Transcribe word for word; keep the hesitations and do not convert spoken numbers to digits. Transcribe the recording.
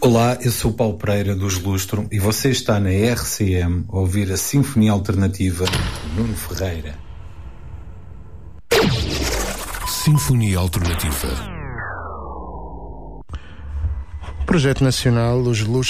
Olá, eu sou o Paulo Pereira dos Lustro e você está na R C M a ouvir a Sinfonia Alternativa de Nuno Ferreira. Sinfonia Alternativa. Projeto Nacional Os Lustro